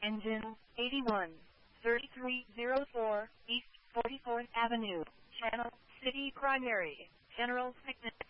Engine 81, 3304 East 44th Avenue, Channel City Primary, General Sickness.